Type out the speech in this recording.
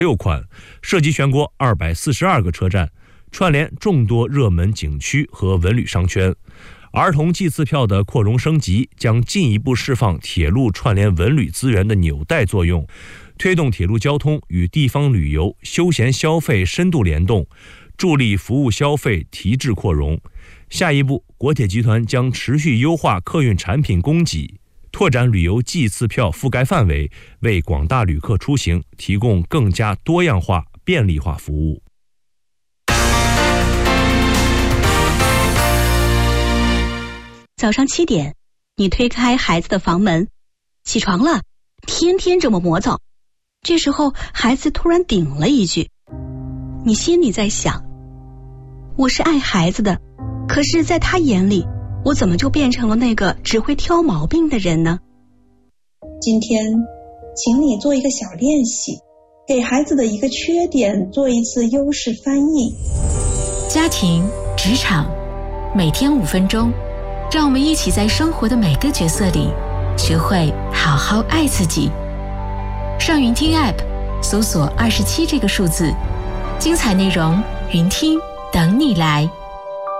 6款，涉及全国242个车站，串联众多热门景区和文旅商圈。儿童季次票的扩容升级将进一步释放铁路串联文旅资源的纽带作用，推动铁路交通与地方旅游、休闲消费深度联动，助力服务消费提质扩容。下一步，国铁集团将持续优化客运产品供给，拓展旅游季次票覆盖范围，为广大旅客出行提供更加多样化、便利化服务。 早上7点，你推开孩子的房门，起床了，天天这么磨蹭。这时候，孩子突然顶了一句，你心里在想，我是爱孩子的，可是在他眼里，我怎么就变成了那个只会挑毛病的人呢？ 今天，请你做一个小练习，给孩子的一个缺点做一次优势翻译。 家庭、职场，每天5分钟，让我们一起在生活的每个角色里，学会好好爱自己。上云听 App 搜索27这个数字，精彩内容，云听等你来。